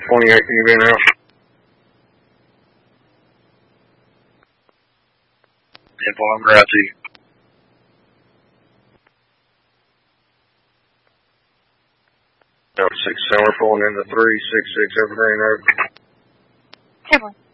28, can you be now? Info, I'm right to you. No, 6 Summer pulling into 366 Evergreen Road. Everyone.